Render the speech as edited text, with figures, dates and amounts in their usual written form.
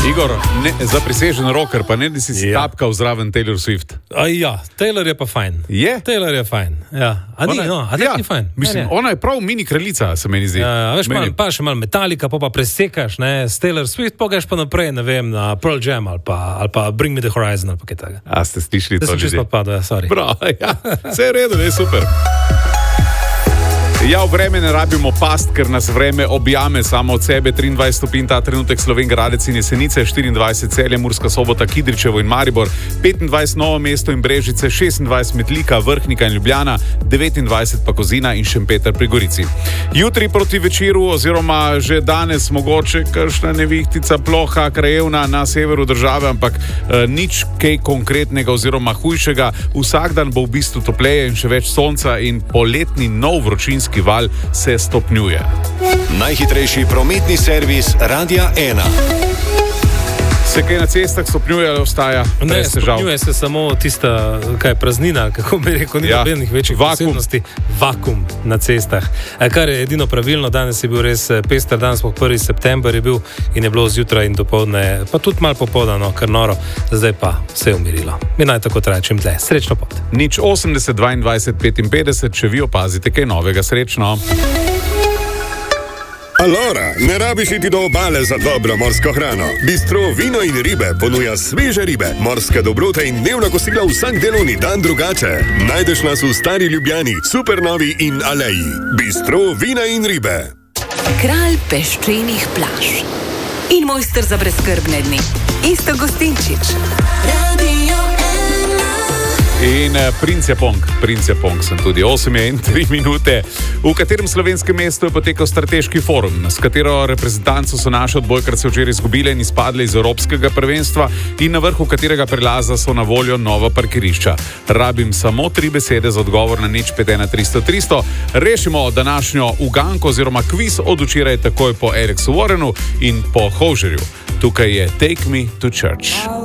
Igor, zaprisežen rocker, pa ne da si tapkal zraven Taylor Swift. Ja, Taylor je pa fajn. Je? Taylor je fajn, ja. A ni fajn? Mislim, ona je prav mini kraljica, se meni zdi. Veš, pa še malo Metallica, pa presekaš, ne, s Taylor Swift, pa greš pa naprej, ne vem, na Pearl Jam ali pa Bring Me The Horizon ali pa kaj takega. A ste slišali to ljudje? Da sem čisto odpadel, sorry. Prav, ja, vse je v redu, je super. Ja, v vreme ne rabimo past, ker nas vreme objame samo od sebe. 23 stopinj ta trenutek Slovenj Gradec in Jesenice, 24 Celje, Murska Sobota, Kidričevo in Maribor, 25 Novo mesto in Brežice, 26 Metlika, Vrhnika in Ljubljana, 29 pa Kozina in Šempeter pri Gorici. Jutri proti večeru oziroma že danes mogoče kakšna nevihtica, ploha, krajevna na severu države, ampak nič kaj konkretnega oziroma hujšega. Vsak dan bo v bistvu topleje in še več sonca in poletni nov vročinski val se stopnjuje. Najhitrejši prometni servis Radia 1. Se kaj na cestah stopnjuje ali ostaja? Ne, stopnjuje se samo tista, kaj praznina, kako bi rekel, ni nobenih večjih posebnosti. Vakum na cestah. Kar je edino pravilno, danes je bil res pester, danes po 1. september je bil in je bilo zjutraj in dopoldne, pa tudi malo popoldan, kar noro, zdaj pa vse je umirilo. Mi naj tako traja čim dlje. Srečno pot. 80 22 55, če vi opazite kaj novega, srečno. Alora, ne rabiš iti do obale za dobro morsko hrano. Bistro Vino in ribe ponuja sveže ribe, morske dobrote in dnevna kosila vsak delovni dan drugače. Najdeš nas v Stari Ljubljani, Supernovi in Aleji. Bistro Vina in ribe. Kralj peščenih plaž in mojster za brezskrbne dni. Isto Gostinčič. In Princ Japong sem tudi, 8:03, v katerem slovenskem mestu je potekal strateški forum, s katero reprezentanco so naše odbojkarce včeraj izgubile in izpadle iz Evropskega prvenstva in na vrhu katerega prelaza so na voljo nova parkirišča. Rabim samo 3 besede za odgovor na 051 300 300. Rešimo današnjo uganko oziroma kviz od včeraj takoj po Alexu Warrenu in po Hožerju. Tukaj je Take Me to Church.